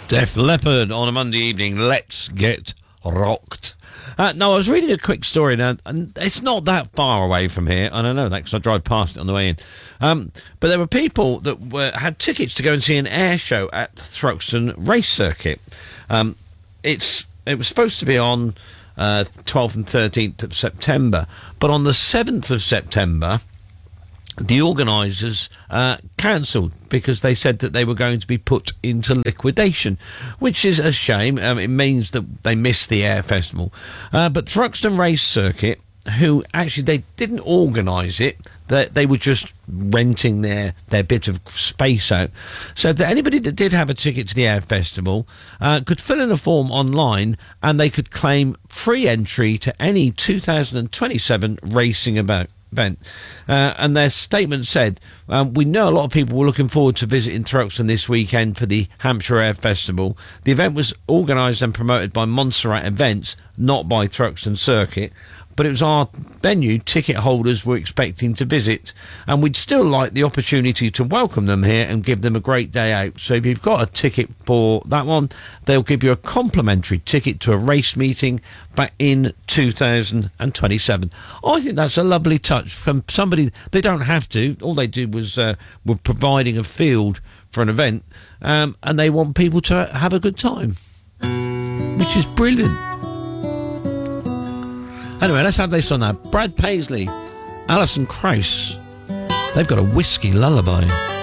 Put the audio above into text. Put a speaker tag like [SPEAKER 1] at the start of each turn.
[SPEAKER 1] Def Leppard on a Monday evening. Let's get rocked. No, I was reading a quick story now, and it's not that far away from here. I don't know that because I drove past it on the way in. But there were people that had tickets to go and see an air show at Thruxton Race Circuit. It was supposed to be on 12th and 13th of September, but on the 7th of September, the organisers cancelled because they said that they were going to be put into liquidation, which is a shame. It means that they missed the Air Festival. But Thruxton Race Circuit, who actually they didn't organise it, they were just renting their bit of space out, said that anybody that did have a ticket to the Air Festival could fill in a form online and they could claim free entry to any 2027 racing event. And their statement said, we know a lot of people were looking forward to visiting Thruxton this weekend for the Hampshire Air Festival. The event was organised and promoted by Montserrat Events, not by Thruxton Circuit, but it was our venue ticket holders were expecting to visit, and we'd still like the opportunity to welcome them here and give them a great day out. So if you've got a ticket for that one, they'll give you a complimentary ticket to a race meeting back in 2027. I think that's a lovely touch from somebody. They don't have to. All they did was were providing a field for an event, and they want people to have a good time, which is brilliant. Anyway, let's have this on now. Brad Paisley, Alison Krauss. They've got a whiskey lullaby.